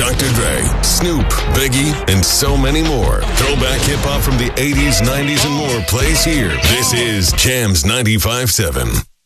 Dr. Dre, Snoop, Biggie, and so many more. Throwback hip-hop from the 80s, 90s, and more plays here. This is Jams 95.7.